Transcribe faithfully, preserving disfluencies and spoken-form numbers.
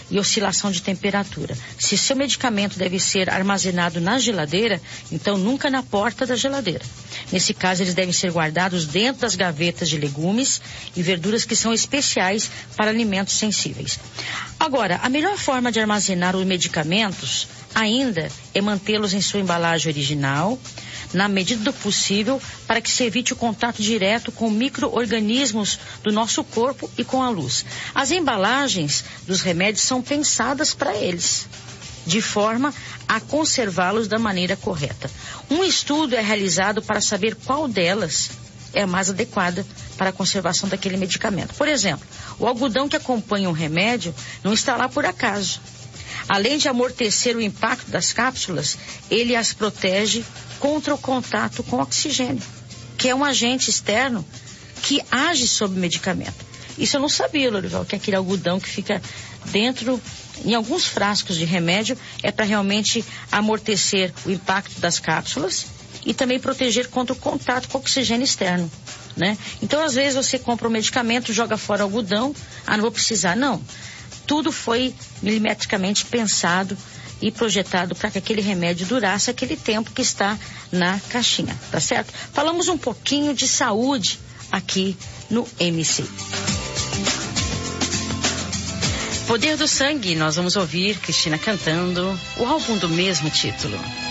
e oscilação de temperatura. Se seu medicamento deve ser armazenado na geladeira, então nunca na porta da geladeira. Nesse caso, eles devem ser guardados dentro das gavetas de legumes e verduras que são especiais para alimentos sensíveis. Agora, a melhor forma de armazenar os medicamentos ainda é mantê-los em sua embalagem original, na medida do possível, para que se evite o contato direto com micro-organismos do nosso corpo e com a luz. As embalagens dos remédios são pensadas para eles, de forma a conservá-los da maneira correta. Um estudo é realizado para saber qual delas é a mais adequada para a conservação daquele medicamento. Por exemplo, o algodão que acompanha um remédio não está lá por acaso. Além de amortecer o impacto das cápsulas, ele as protege contra o contato com oxigênio, que é um agente externo que age sobre o medicamento. Isso eu não sabia, Lorival, que aquele algodão que fica dentro, em alguns frascos de remédio, é para realmente amortecer o impacto das cápsulas e também proteger contra o contato com o oxigênio externo, né? Então, às vezes, você compra um medicamento, joga fora o algodão, ah, não vou precisar. Não. Tudo foi milimetricamente pensado e projetado para que aquele remédio durasse aquele tempo que está na caixinha, tá certo? Falamos um pouquinho de saúde aqui no M C. Poder do Sangue, nós vamos ouvir Cristina cantando o álbum do mesmo título.